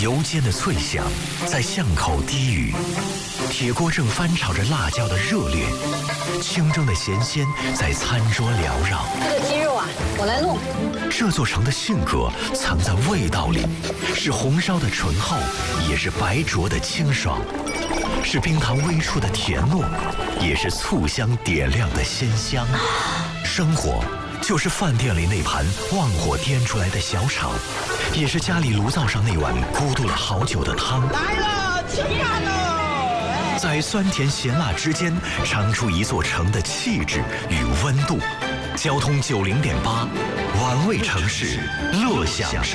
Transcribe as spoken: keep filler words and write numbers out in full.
油煎的脆响在巷口低语，铁锅正翻炒着辣椒的热烈，清蒸的咸鲜在餐桌缭绕。 这个鸡肉啊，我来弄。 这座城的性格藏在味道里，是红烧的醇厚，也是白灼的清爽，是冰糖微触的甜糯，也是醋香点亮的鲜香。生活就是饭店里那盘旺火颠出来的小炒，也是家里炉灶上那碗咕嘟了好久的汤。 来了，吃饭喽！ 在酸甜咸辣之间，尝出一座城的气质与温度。交通九零点八，玩味城市，乐享生